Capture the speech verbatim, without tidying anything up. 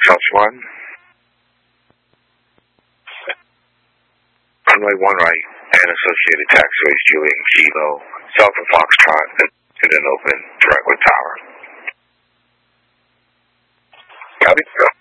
South one. Runway one right, and associated taxiways Juliet and Kilo, South of Foxtrot, and then open direct with tower. Copy.